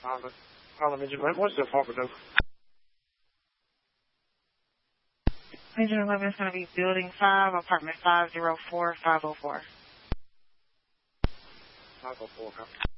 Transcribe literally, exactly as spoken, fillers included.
Harlem. Harlem Engine. What's the fault with them? Engine eleven is going to be Building five, Apartment five oh four, five oh four. five oh four, okay.